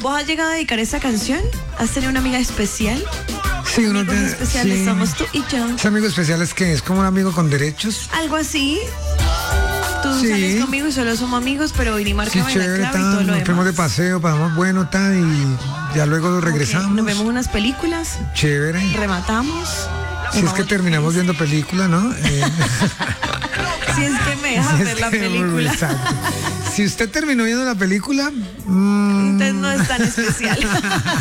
¿Vos has llegado a dedicar esa canción? ¿Has tenido una amiga especial? Sí, uno Amigos especiales sí. somos tú y yo. ¿Ese amigo especial es que es como un amigo con derechos? Algo así. Tú Sí. sales conmigo y solo somos amigos, pero vine y Sí, márcame la chévere, clave y todo tan, lo nos fuimos de demás. paseo, pasamos bueno, tan, y ya luego regresamos. Ok, nos vemos unas películas, Chévere. rematamos. Si es que terminamos viendo película, ¿no? Si es que me deja ver la película. Exacto. Si usted terminó viendo la película, Entonces no es tan especial.